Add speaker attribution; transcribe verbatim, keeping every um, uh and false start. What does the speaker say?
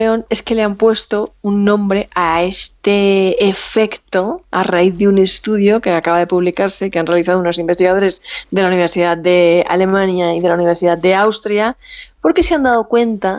Speaker 1: es que le han puesto un nombre a este efecto a raíz de un estudio que acaba de publicarse, que han realizado unos investigadores de la Universidad de Alemania y de la Universidad de Austria, porque se han dado cuenta